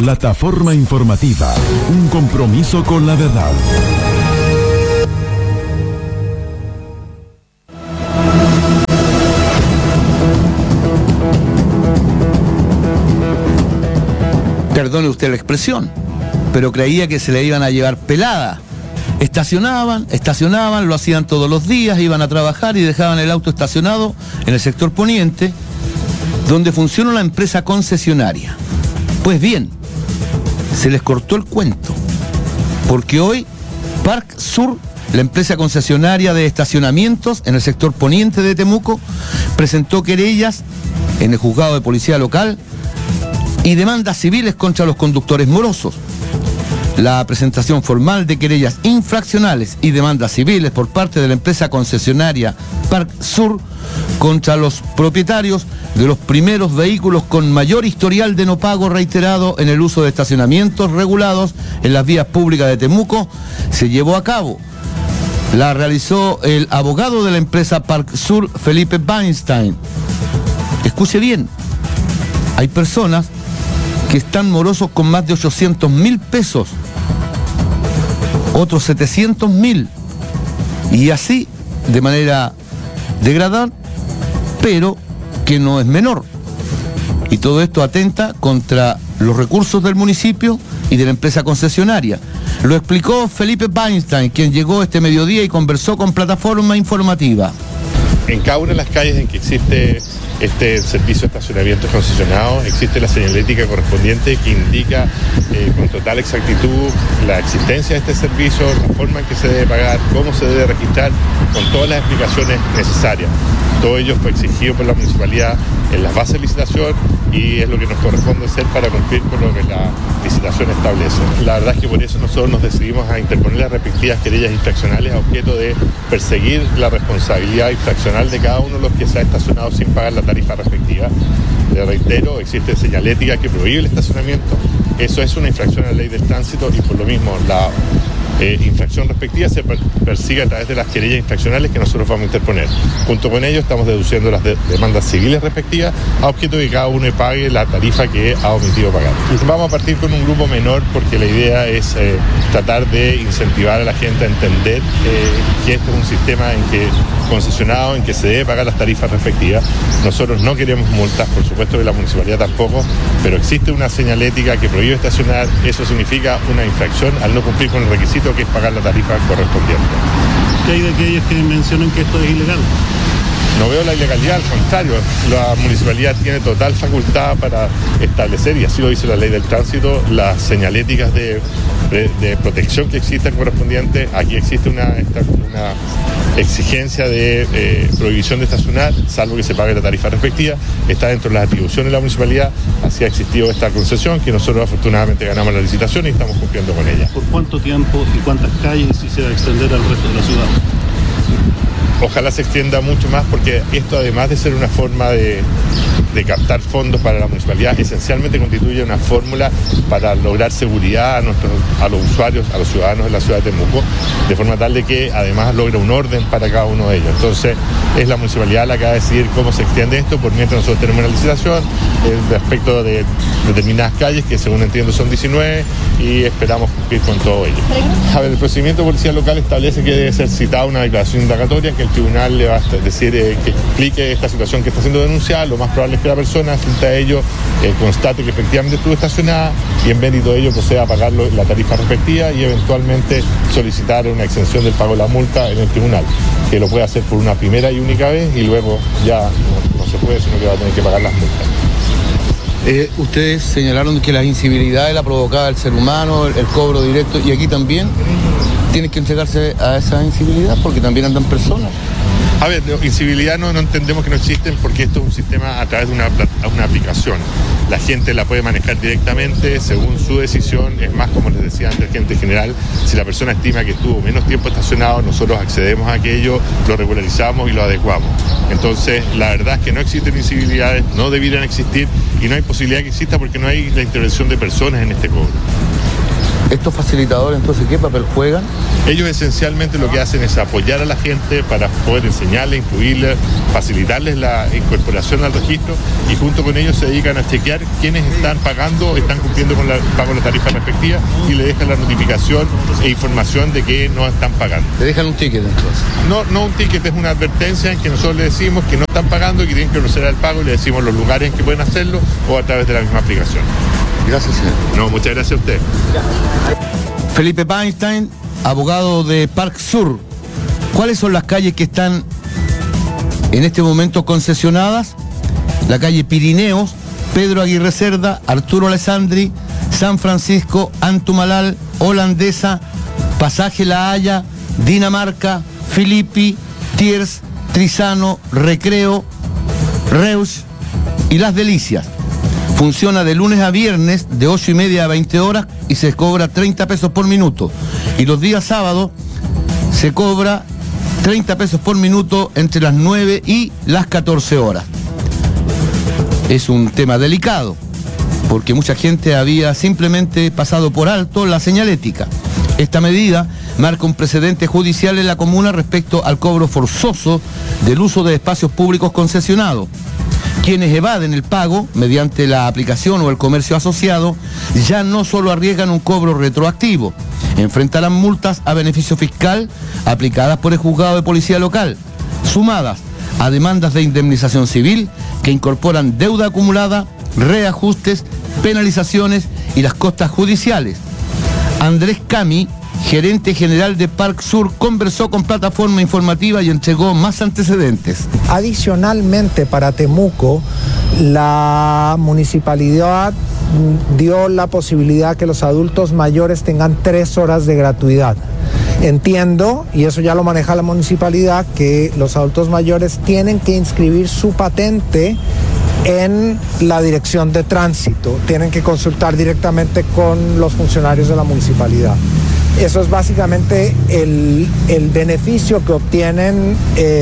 Plataforma informativa, un compromiso con la verdad. Perdone usted la expresión, pero creía que se le iban a llevar pelada. Estacionaban, lo hacían todos los días, iban a trabajar y dejaban el auto estacionado en el sector poniente, donde funciona la empresa concesionaria. Pues bien, se les cortó el cuento, porque hoy Park Sur, la empresa concesionaria de estacionamientos en el sector poniente de Temuco, presentó querellas en el juzgado de policía local y demandas civiles contra los conductores morosos. La presentación formal de querellas infraccionales y demandas civiles por parte de la empresa concesionaria Park Sur contra los propietarios de los primeros vehículos con mayor historial de no pago reiterado en el uso de estacionamientos regulados en las vías públicas de Temuco se llevó a cabo. La realizó el abogado de la empresa Park Sur, Felipe Weinstein. Escuche bien, hay personas que están morosos con más de 800.000 pesos, otros 700.000, y así de manera degradada, pero que no es menor. Y todo esto atenta contra los recursos del municipio y de la empresa concesionaria. Lo explicó Felipe Weinstein, quien llegó este mediodía y conversó con Plataforma Informativa. En cada una de las calles en que existe este servicio de estacionamiento concesionado, existe la señalética correspondiente que indica con total exactitud la existencia de este servicio, la forma en que se debe pagar, cómo se debe registrar, con todas las explicaciones necesarias. Todo ello fue exigido por la municipalidad en las bases de licitación y es lo que nos corresponde hacer para cumplir con lo que la licitación establece. La verdad es que por eso nosotros nos decidimos a interponer las respectivas querellas infraccionales a objeto de perseguir la responsabilidad infraccional de cada uno de los que se ha estacionado sin pagar la tarifa respectiva. Le reitero, existe señalética que prohíbe el estacionamiento. Eso es una infracción a la ley del tránsito y por lo mismo la infracción respectiva se persigue a través de las querellas infraccionales que nosotros vamos a interponer. Junto con ello estamos deduciendo las demandas civiles respectivas a objeto de que cada uno pague la tarifa que ha omitido pagar. Vamos a partir con un grupo menor porque la idea es tratar de incentivar a la gente a entender que este es un sistema en que concesionado, en que se debe pagar las tarifas respectivas. Nosotros no queremos multas, por supuesto que la municipalidad tampoco, pero existe una señalética que prohíbe estacionar. Eso significa una infracción al no cumplir con el requisito que es pagar la tarifa correspondiente. ¿Qué hay de aquellos que mencionan que esto es ilegal? No veo la ilegalidad, al contrario, la municipalidad tiene total facultad para establecer, y así lo dice la ley del tránsito, las señaléticas de protección que existen correspondientes. Aquí existe una exigencia de prohibición de estacionar, salvo que se pague la tarifa respectiva. Está dentro de las atribuciones de la municipalidad, así ha existido esta concesión, que nosotros afortunadamente ganamos la licitación y estamos cumpliendo con ella. ¿Por cuánto tiempo y cuántas calles y se va a extender al resto de la ciudad? Ojalá se extienda mucho más porque esto, además de ser una forma de captar fondos para la municipalidad, esencialmente constituye una fórmula para lograr seguridad a los usuarios, a los ciudadanos de la ciudad de Temuco, de forma tal de que además logra un orden para cada uno de ellos. Entonces es la municipalidad la que va a decidir cómo se extiende esto, por mientras nosotros tenemos una licitación respecto de determinadas calles, que según entiendo son 19, y esperamos cumplir con todo ello. A ver, el procedimiento de policía local establece que debe ser citada una declaración indagatoria, que el tribunal le va a decir que explique esta situación que está siendo denunciada. Lo más probable es que la persona, frente a ello, constate que efectivamente estuvo estacionada y en mérito de ello proceda a pagar la tarifa respectiva y eventualmente solicitar una exención del pago de la multa en el tribunal, que lo puede hacer por una primera y única vez y luego ya no se puede, sino que va a tener que pagar las multas. Ustedes señalaron que las incivilidades la provocaba el ser humano, el cobro directo, y aquí también tienen que entregarse a esa incivilidad porque también andan personas. A ver, incivilidad no entendemos que no existen porque esto es un sistema a través de una aplicación. La gente la puede manejar directamente según su decisión. Es más, como les decía antes, gente general, si la persona estima que estuvo menos tiempo estacionado, nosotros accedemos a aquello, lo regularizamos y lo adecuamos. Entonces, la verdad es que no existen incivilidades, no debieran existir y no hay posibilidad que exista porque no hay la intervención de personas en este cobro. ¿Estos facilitadores entonces qué papel juegan? Ellos esencialmente lo que hacen es apoyar a la gente para poder enseñarle, incluirle, facilitarles la incorporación al registro, y junto con ellos se dedican a chequear quiénes están pagando, están cumpliendo con el pago de la tarifa respectiva, y le dejan la notificación e información de que no están pagando. ¿Te dejan un ticket entonces? No un ticket, es una advertencia en que nosotros le decimos que no están pagando y que tienen que proceder al pago, y le decimos los lugares en que pueden hacerlo o a través de la misma aplicación. Gracias, señor. No, muchas gracias a usted. Felipe Weinstein, abogado de Park Sur. ¿Cuáles son las calles que están en este momento concesionadas? La calle Pirineos, Pedro Aguirre Cerda, Arturo Alessandri, San Francisco, Antumalal, Holandesa, Pasaje La Haya, Dinamarca, Filippi, Tiers, Trizano, Recreo, Reus y Las Delicias. Funciona de lunes a viernes de 8:30 a 20 horas y se cobra 30 pesos por minuto. Y los días sábados se cobra 30 pesos por minuto entre las 9 y las 14 horas. Es un tema delicado, porque mucha gente había simplemente pasado por alto la señalética. Esta medida marca un precedente judicial en la comuna respecto al cobro forzoso del uso de espacios públicos concesionados. Quienes evaden el pago mediante la aplicación o el comercio asociado ya no solo arriesgan un cobro retroactivo, enfrentarán multas a beneficio fiscal aplicadas por el juzgado de policía local, sumadas a demandas de indemnización civil que incorporan deuda acumulada, reajustes, penalizaciones y las costas judiciales. Andrés Cami, gerente general de Park Sur, conversó con Plataforma Informativa y entregó más antecedentes. Adicionalmente, para Temuco, la municipalidad dio la posibilidad que los adultos mayores tengan 3 horas de gratuidad. Entiendo, y eso ya lo maneja la municipalidad, que los adultos mayores tienen que inscribir su patente en la dirección de tránsito, tienen que consultar directamente con los funcionarios de la municipalidad. Eso es básicamente el beneficio que obtienen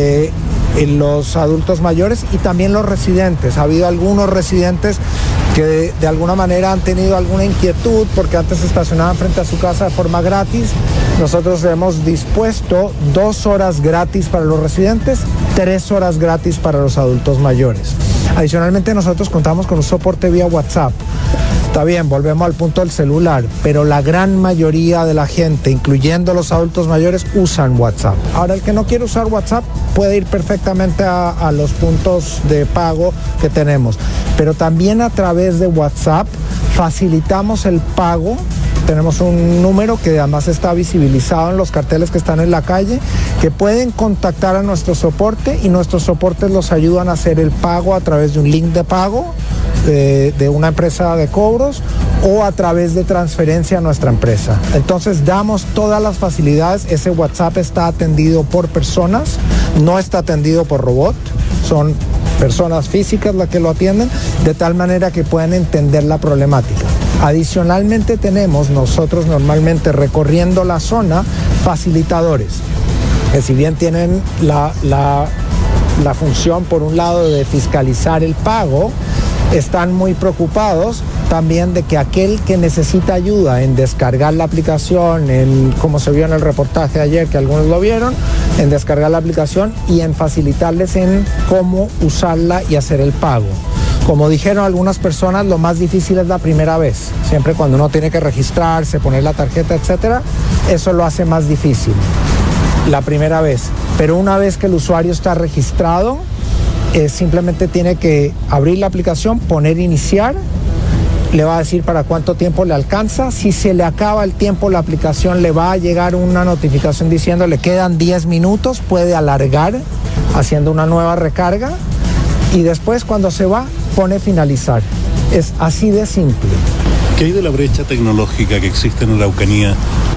los adultos mayores y también los residentes. Ha habido algunos residentes que de alguna manera han tenido alguna inquietud porque antes estacionaban frente a su casa de forma gratis. Nosotros hemos dispuesto 2 horas gratis para los residentes, 3 horas gratis para los adultos mayores. Adicionalmente, nosotros contamos con un soporte vía WhatsApp. Está bien, volvemos al punto del celular, pero la gran mayoría de la gente, incluyendo los adultos mayores, usan WhatsApp. Ahora, el que no quiere usar WhatsApp puede ir perfectamente a los puntos de pago que tenemos, pero también a través de WhatsApp facilitamos el pago. Tenemos un número que además está visibilizado en los carteles que están en la calle, que pueden contactar a nuestro soporte y nuestros soportes los ayudan a hacer el pago a través de un link de pago de una empresa de cobros o a través de transferencia a nuestra empresa. Entonces damos todas las facilidades. Ese WhatsApp está atendido por personas, no está atendido por robot, son personas físicas las que lo atienden, de tal manera que puedan entender la problemática. Adicionalmente tenemos nosotros normalmente recorriendo la zona facilitadores, que si bien tienen la función por un lado de fiscalizar el pago, están muy preocupados también de que aquel que necesita ayuda en descargar la aplicación, como se vio en el reportaje ayer que algunos lo vieron, en descargar la aplicación y en facilitarles en cómo usarla y hacer el pago. Como dijeron algunas personas, lo más difícil es la primera vez. Siempre cuando uno tiene que registrarse, poner la tarjeta, etcétera, eso lo hace más difícil la primera vez. Pero una vez que el usuario está registrado, simplemente tiene que abrir la aplicación, poner iniciar, le va a decir para cuánto tiempo le alcanza. Si se le acaba el tiempo, la aplicación le va a llegar una notificación diciendo le quedan 10 minutos, puede alargar haciendo una nueva recarga y después cuando se va pone finalizar. Es así de simple. ¿Qué hay de la brecha tecnológica que existe en la Araucanía?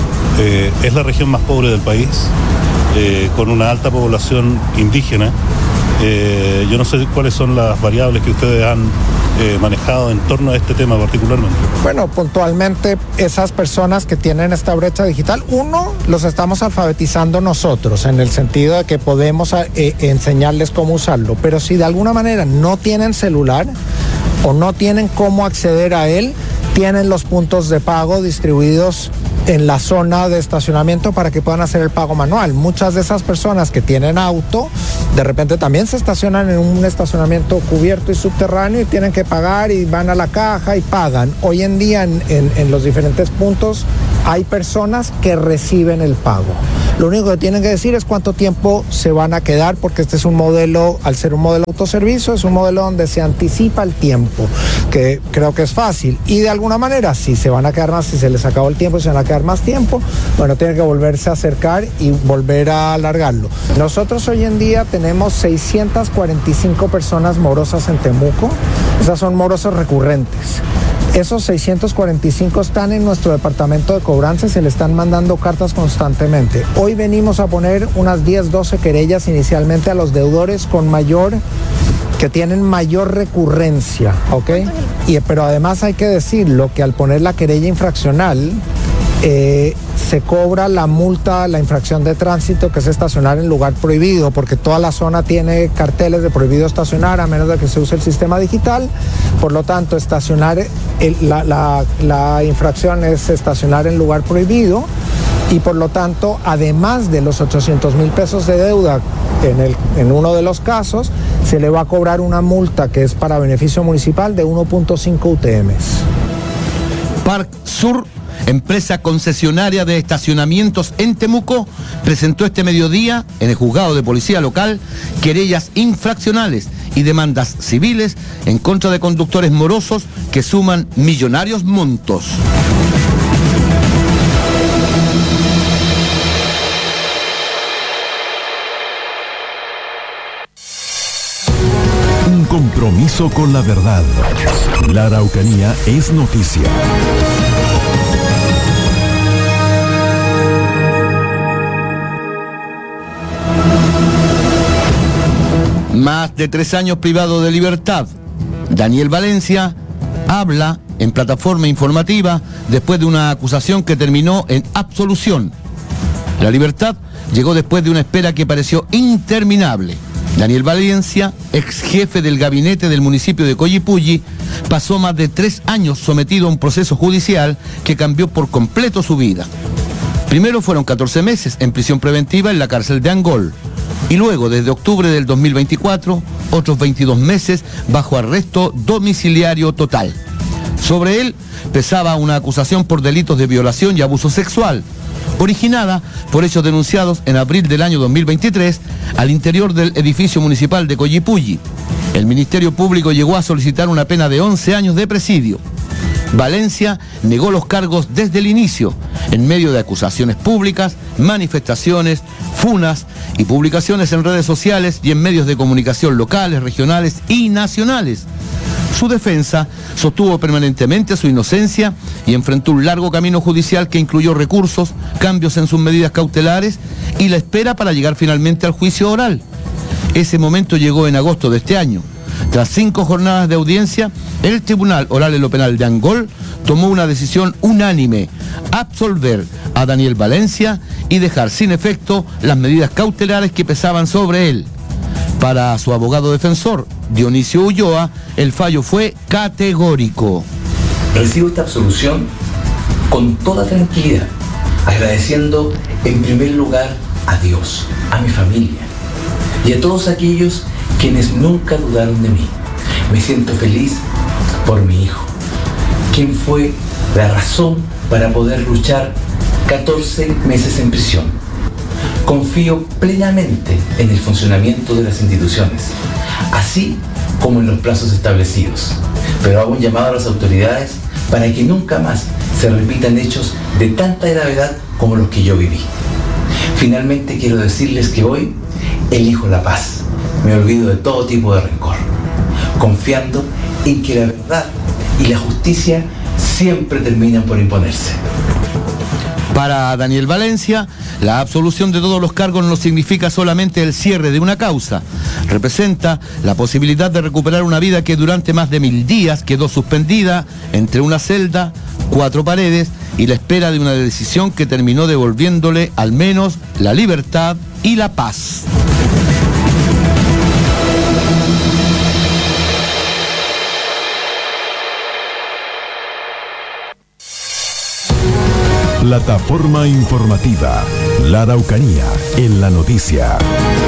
Es la región más pobre del país, con una alta población indígena. Yo no sé cuáles son las variables que ustedes han manejado en torno a este tema particularmente. Bueno, puntualmente esas personas que tienen esta brecha digital, los estamos alfabetizando nosotros en el sentido de que podemos enseñarles cómo usarlo, pero si de alguna manera no tienen celular o no tienen cómo acceder a él, tienen los puntos de pago distribuidos en la zona de estacionamiento para que puedan hacer el pago manual. Muchas de esas personas que tienen auto, de repente también se estacionan en un estacionamiento cubierto y subterráneo y tienen que pagar y van a la caja y pagan. Hoy en día en los diferentes puntos hay personas que reciben el pago. Lo único que tienen que decir es cuánto tiempo se van a quedar, porque este es un modelo, al ser un modelo autoservicio, es un modelo donde se anticipa el tiempo, que creo que es fácil. Y de alguna manera, si se van a quedar más, si se les acabó el tiempo y se van a quedar más tiempo, bueno, tienen que volverse a acercar y volver a alargarlo. Nosotros hoy en día tenemos 645 personas morosas en Temuco. Esas son morosos recurrentes. Esos 645 están en nuestro departamento de cobranza y se le están mandando cartas constantemente. Hoy venimos a poner unas 10, 12 querellas inicialmente a los deudores que tienen mayor recurrencia, ¿ok? Pero además hay que decirlo que al poner la querella infraccional, se cobra la multa, la infracción de tránsito, que es estacionar en lugar prohibido, porque toda la zona tiene carteles de prohibido estacionar a menos de que se use el sistema digital. Por lo tanto, la infracción es estacionar en lugar prohibido, y por lo tanto, además de los 800,000 pesos de deuda en uno de los casos, se le va a cobrar una multa que es para beneficio municipal de 1.5 UTMs. Park Sur, empresa concesionaria de estacionamientos en Temuco, presentó este mediodía en el juzgado de policía local querellas infraccionales y demandas civiles en contra de conductores morosos que suman millonarios montos. Un compromiso con la verdad. La Araucanía es noticia. Más de 3 años privado de libertad. Daniel Valencia habla en plataforma informativa después de una acusación que terminó en absolución. La libertad llegó después de una espera que pareció interminable. Daniel Valencia, ex jefe del gabinete del municipio de Coyipulli, pasó más de 3 años sometido a un proceso judicial que cambió por completo su vida. Primero fueron 14 meses en prisión preventiva en la cárcel de Angol. Y luego, desde octubre del 2024, otros 22 meses bajo arresto domiciliario total. Sobre él pesaba una acusación por delitos de violación y abuso sexual, originada por hechos denunciados en abril del año 2023 al interior del edificio municipal de Coyipulli. El Ministerio Público llegó a solicitar una pena de 11 años de presidio. Valencia negó los cargos desde el inicio, en medio de acusaciones públicas, manifestaciones, funas y publicaciones en redes sociales y en medios de comunicación locales, regionales y nacionales. Su defensa sostuvo permanentemente su inocencia y enfrentó un largo camino judicial que incluyó recursos, cambios en sus medidas cautelares y la espera para llegar finalmente al juicio oral. Ese momento llegó en agosto de este año. Tras 5 jornadas de audiencia, el Tribunal Oral en lo Penal de Angol tomó una decisión unánime: absolver a Daniel Valencia y dejar sin efecto las medidas cautelares que pesaban sobre él. Para su abogado defensor, Dionisio Ulloa, el fallo fue categórico. Recibo esta absolución con toda tranquilidad, agradeciendo en primer lugar a Dios, a mi familia y a todos aquellos quienes nunca dudaron de mí. Me siento feliz por mi hijo, quien fue la razón para poder luchar 14 meses en prisión. Confío plenamente en el funcionamiento de las instituciones, así como en los plazos establecidos, pero hago un llamado a las autoridades para que nunca más se repitan hechos de tanta gravedad como los que yo viví. Finalmente quiero decirles que hoy elijo la paz. Me olvido de todo tipo de rencor, confiando en que la verdad y la justicia siempre terminan por imponerse. Para Daniel Valencia, la absolución de todos los cargos no significa solamente el cierre de una causa. Representa la posibilidad de recuperar una vida que durante más de 1000 días quedó suspendida entre una celda, 4 paredes y la espera de una decisión que terminó devolviéndole al menos la libertad y la paz. Plataforma informativa. La Araucanía en la noticia.